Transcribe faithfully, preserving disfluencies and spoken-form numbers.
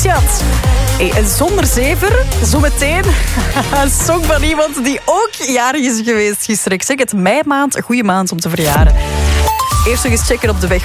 Proficiat. Hey, en zonder zever, zometeen een song van iemand die ook jarig is geweest gisteren. Ik zeg het, meimaand, een goede maand om te verjaren. Eerst nog eens checken op de weg.